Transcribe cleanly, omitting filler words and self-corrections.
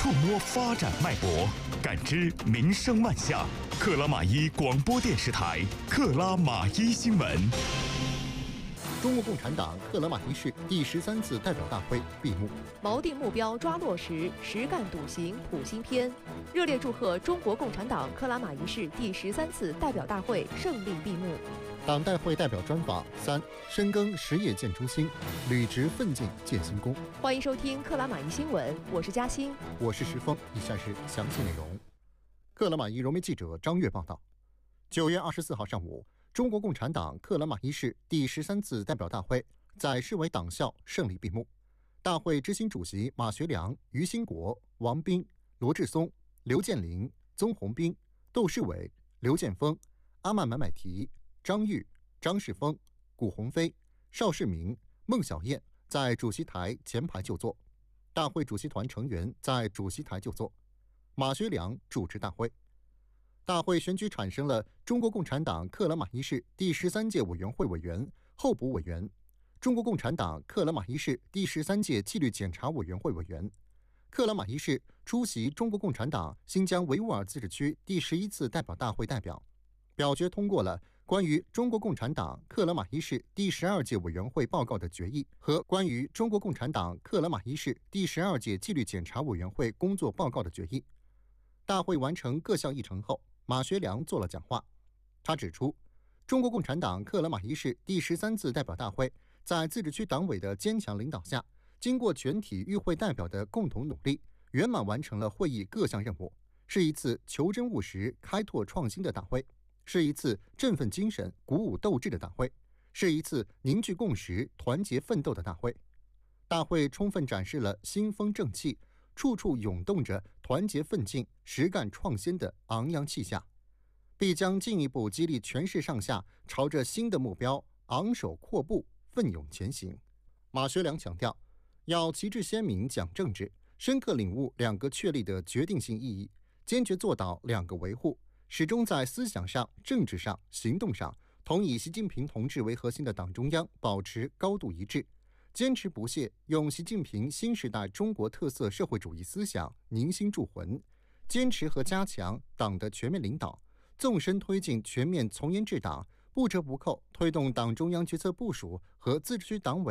触摸发展脉搏，感知民生万象。克拉玛依广播电视台克拉玛依新闻。 中国共产党克拉玛依市第13次代表大会闭幕。 锚定目标抓落实，实干笃行谱新篇。热烈祝贺中国共产党克拉玛依市第13次代表大会胜利闭幕。 党代会代表专访3：深耕实业建中心，履职奋进建新功。 欢迎收听克拉玛依新闻，我是嘉欣， 我是石峰。以下是详细内容。克拉玛依融媒记者张悦报道：9月24号上午，中国共产党克拉玛依市第13次代表大会在市委党校胜利闭幕。大会执行主席马学良、于兴国、王斌、罗志松、刘建林、宗宏斌、窦世伟、刘建峰、阿曼买买提、张玉、张世峰、古鸿飞、邵世明、孟小燕在主席台前排就座，大会主席团成员在主席台就座。马学良主持大会。大会选举产生了中国共产党克拉玛依市第13届委员会委员、候补委员，中国共产党克拉玛依市第13届纪律检查委员会委员。克拉玛依市出席中国共产党新疆维吾尔自治区第11次代表大会代表表决通过了关于中国共产党克拉玛依市第12届委员会报告的决议和关于中国共产党克拉玛依市第12届纪律检查委员会工作报告的决议。大会完成各项议程后，马学良做了讲话。他指出，中国共产党克拉玛依市第13次代表大会在自治区党委的坚强领导下，经过全体与会代表的共同努力，圆满完成了会议各项任务，是一次求真务实、开拓创新的大会，是一次振奋精神、鼓舞斗志的大会，是一次凝聚共识、团结奋斗的大会。大会充分展示了新风正气，处处涌动着团结奋进、实干创新的昂扬气象，必将进一步激励全市上下朝着新的目标昂首阔步、奋勇前行。马学良强调，要旗帜鲜明讲政治，深刻领悟2个确立的决定性意义，坚决做到2个维护，始终在思想上、政治上、行动上同以习近平同志为核心的党中央保持高度一致，坚持不懈用习近平新时代中国特色社会主义思想凝心铸魂，坚持和加强党的全面领导，纵深推进全面从严治党，不折不扣推动党中央决策部署和自治区党委